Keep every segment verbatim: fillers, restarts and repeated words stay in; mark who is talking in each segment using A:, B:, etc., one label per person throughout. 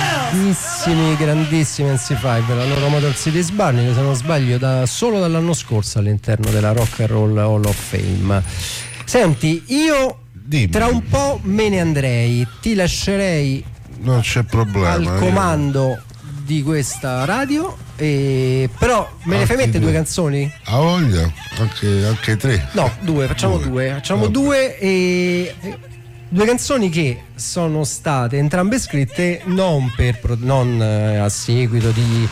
A: grandissimi, grandissimi N C cinque, la loro Motor City Sbarni, che se non sbaglio da solo dall'anno scorso all'interno della Rock and Roll Hall of Fame. Senti, io Dimmi. tra un po' me ne andrei, ti lascerei
B: non c'è problema
A: al comando io. di questa radio, e però me ne fai mettere due canzoni?
B: A voglia, anche, anche tre.
A: No, due, facciamo due, due. facciamo Vabbè. due e due canzoni che sono state entrambe scritte non per non eh, a seguito di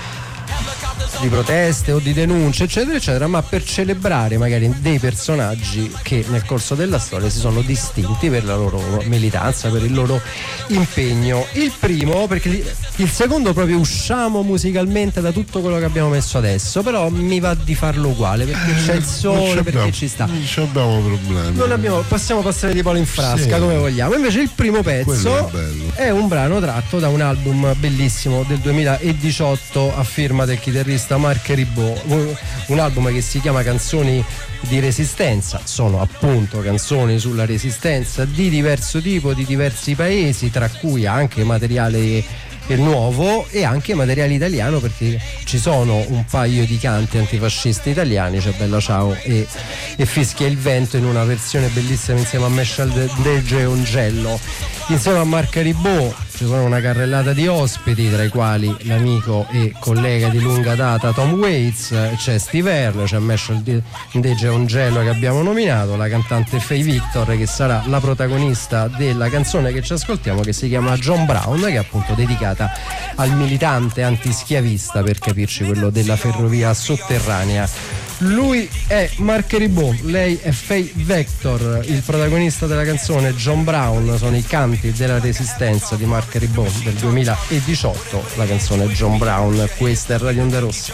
A: di proteste o di denunce eccetera eccetera, ma per celebrare magari dei personaggi che nel corso della storia si sono distinti per la loro militanza, per il loro impegno. Il primo, perché il secondo proprio usciamo musicalmente da tutto quello che abbiamo messo adesso, però mi va di farlo uguale perché c'è il sole, perché ci sta,
B: non abbiamo problemi,
A: non abbiamo, possiamo passare di palo in frasca, sì, come vogliamo. Invece il primo pezzo è, è un brano tratto da un album bellissimo del duemiladiciotto a firma del chitarrista Marc Ribot, un album che si chiama Canzoni di Resistenza. Sono appunto canzoni sulla resistenza di diverso tipo, di diversi paesi, tra cui anche materiale nuovo e anche materiale italiano, perché ci sono un paio di canti antifascisti italiani, c'è Bella Ciao e, e Fischia il Vento in una versione bellissima insieme a Meshal Deggio e Ongello. Insieme a Marc Ribot ci sono una carrellata di ospiti, tra i quali l'amico e collega di lunga data Tom Waits, c'è Steve Earle, c'è Meshal Deggio e Ongello che abbiamo nominato, la cantante Faye Victor che sarà la protagonista della canzone che ci ascoltiamo, che si chiama John Brown, che è appunto dedicata al militante antischiavista, per capirci, quello della ferrovia sotterranea. Lui è Marc Ribot, lei è Faye Victor, il protagonista della canzone John Brown sono i canti della resistenza di Marc Ribot del duemiladiciotto, la canzone John Brown. Questa è Radio Onda Rossa.